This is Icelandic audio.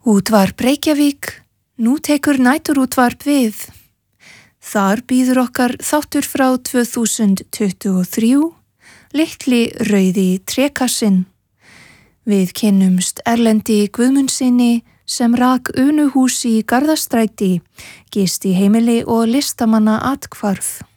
Útvarp Reykjavík, nú tekur næturútvarp við. Þar býður okkar þáttur frá 2023, litli rauði trékassinn. Við kynnumst Erlendi Guðmundsyni sem rak Unuhús í Garðastræti, gisti heimili og listamanna athvarf.